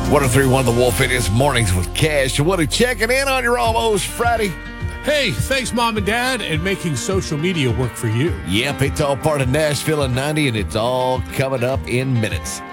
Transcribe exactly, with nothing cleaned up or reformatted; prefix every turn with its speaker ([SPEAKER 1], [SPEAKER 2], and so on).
[SPEAKER 1] one oh three point one The Wolf, it is Mornings with Cash. What are checking in on your almost Friday?
[SPEAKER 2] Hey, thanks, Mom and Dad, and making social media work for you.
[SPEAKER 1] Yep, it's all part of Nashville and ninety, and it's all coming up in minutes.